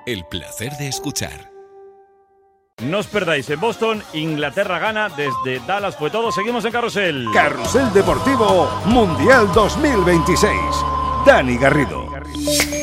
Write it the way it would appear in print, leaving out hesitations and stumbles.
el placer de escuchar. No os perdáis, en Boston, Inglaterra gana, desde Dallas fue todo, seguimos en Carrusel. Carrusel Deportivo Mundial 2026. Dani Garrido.